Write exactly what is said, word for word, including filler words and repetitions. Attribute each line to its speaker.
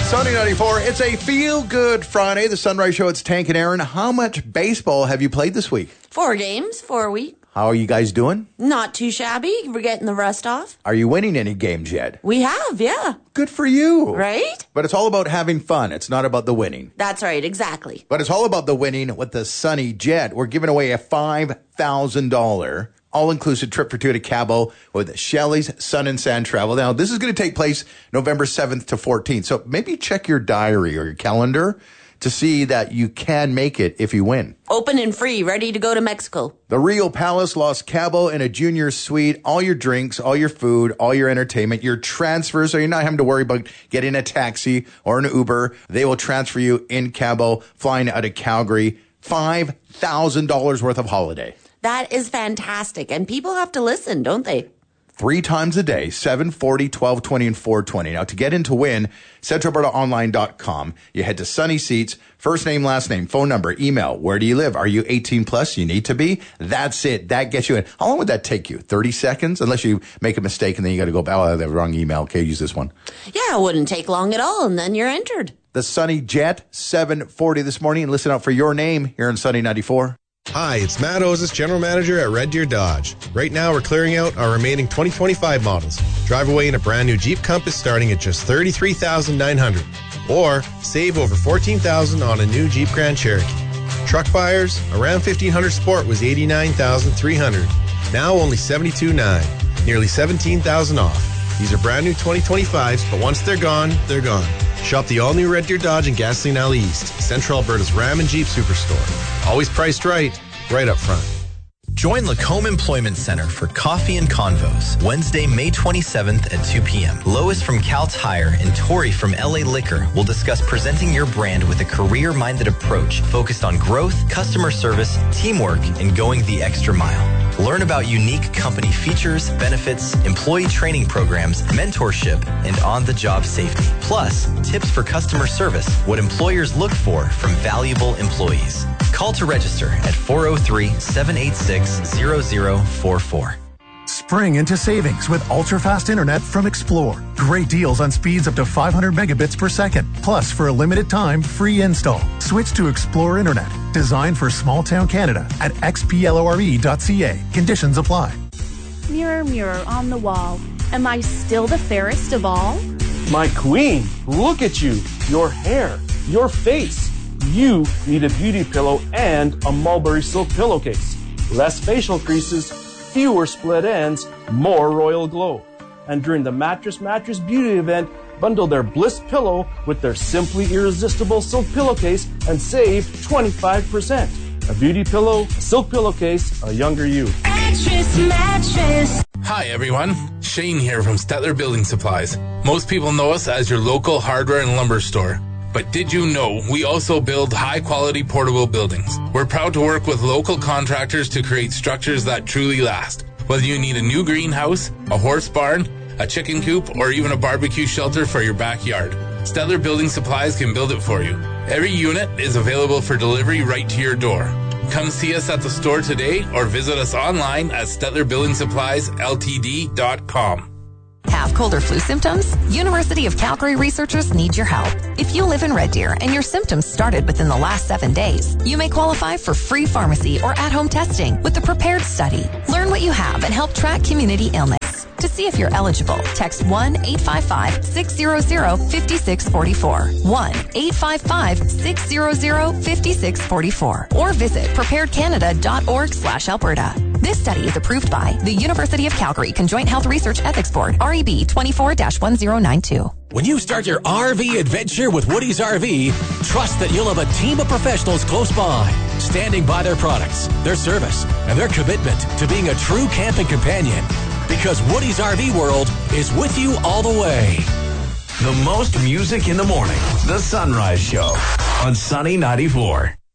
Speaker 1: Sunny ninety-four, it's a feel-good Friday. The Sunrise Show, it's Tank and Aaron. How much baseball have you played this week?
Speaker 2: Four games, four a week.
Speaker 1: How are you guys doing?
Speaker 2: Not too shabby. We're getting the rust off.
Speaker 1: Are you winning any games yet?
Speaker 2: We have, yeah.
Speaker 1: Good for you.
Speaker 2: Right?
Speaker 1: But it's all about having fun. It's not about the winning.
Speaker 2: That's right, exactly.
Speaker 1: But it's all about the winning with the Sunny Jet. We're giving away a five thousand dollars all-inclusive trip for two to Cabo with Shelley's Sun and Sand Travel. Now, this is going to take place November seventh to fourteenth. So maybe check your diary or your calendar to see that you can make it if you win.
Speaker 2: Open and free, ready to go to Mexico.
Speaker 1: The Rio Palace, Los Cabo, in a junior suite. All your drinks, all your food, all your entertainment, your transfers, so you're not having to worry about getting a taxi or an Uber. They will transfer you in Cabo, flying out of Calgary. five thousand dollars worth of holiday.
Speaker 2: That is fantastic. And people have to listen, don't they?
Speaker 1: Three times a day, seven forty, twelve twenty, and four twenty. Now, to get in to win, central alberta online dot com. You head to Sunny Seats, first name, last name, phone number, email. Where do you live? Are you eighteen plus? You need to be. That's it. That gets you in. How long would that take you? thirty seconds? Unless you make a mistake and then you got to go back. Oh, I have the wrong email. Okay, use this one.
Speaker 2: Yeah, it wouldn't take long at all, and then you're entered.
Speaker 1: The Sunny Jet, seven forty this morning. And listen out for your name here in Sunny ninety-four.
Speaker 3: Hi, it's Matt Ozis, General Manager at Red Deer Dodge. Right now, we're clearing out our remaining twenty twenty-five models. Drive away in a brand new Jeep Compass starting at just thirty-three thousand nine hundred dollars. Or save over fourteen thousand dollars on a new Jeep Grand Cherokee. Truck buyers, a Ram fifteen hundred Sport was eighty-nine thousand three hundred dollars. Now only seventy-two thousand nine hundred dollars. Nearly seventeen thousand dollars off. These are brand new twenty twenty-fives, but once they're gone, they're gone. Shop the all-new Red Deer Dodge and Gasoline Alley East, Central Alberta's Ram and Jeep Superstore. Always priced right, right up front.
Speaker 4: Join Lacombe Employment Center for Coffee and Convos, Wednesday, May twenty-seventh at two p.m. Lois from Cal Tire and Tori from L A Liquor will discuss presenting your brand with a career-minded approach focused on growth, customer service, teamwork, and going the extra mile. Learn about unique company features, benefits, employee training programs, mentorship, and on-the-job safety. Plus, tips for customer service, what employers look for from valuable employees. Call to register at four oh three, seven eight six, zero zero four four.
Speaker 5: Spring into savings with ultra-fast internet from Explore. Great deals on speeds up to five hundred megabits per second. Plus, for a limited time, free install. Switch to Explore Internet. Designed for small-town Canada at x p l o r e dot c a. Conditions apply.
Speaker 6: Mirror, mirror on the wall. Am I still the fairest of all?
Speaker 7: My queen, look at you. Your hair, your face. You need a beauty pillow and a Mulberry Silk pillowcase. Less facial creases, fewer split ends, more royal glow. And during the Mattress Mattress Beauty event, bundle their Bliss pillow with their Simply Irresistible Silk pillowcase and save twenty-five percent. A beauty pillow, a silk pillowcase, a younger you.
Speaker 8: Mattress, mattress.
Speaker 9: Hi everyone, Shane here from Stettler Building Supplies. Most people know us as your local hardware and lumber store. But did you know we also build high-quality portable buildings? We're proud to work with local contractors to create structures that truly last. Whether you need a new greenhouse, a horse barn, a chicken coop, or even a barbecue shelter for your backyard, Stettler Building Supplies can build it for you. Every unit is available for delivery right to your door. Come see us at the store today or visit us online at stettler building supplies l t d dot com.
Speaker 10: Have cold or flu symptoms? University of Calgary researchers need your help. If you live in Red Deer and your symptoms started within the last seven days, you may qualify for free pharmacy or at-home testing with the Prepared Study. Learn what you have and help track community illness. To see if you're eligible, text one eight five five, six zero zero, five six four four, one eight five five, six zero zero, five six four four, or visit prepared canada dot org slash Alberta. This study is approved by the University of Calgary Conjoint Health Research Ethics Board, R E B twenty-four dash one zero nine two.
Speaker 11: When you start your R V adventure with Woody's R V, trust that you'll have a team of professionals close by, standing by their products, their service, and their commitment to being a true camping companion. Because Woody's R V World is with you all the way.
Speaker 12: The most music in the morning. The Sunrise Show on Sunny ninety-four.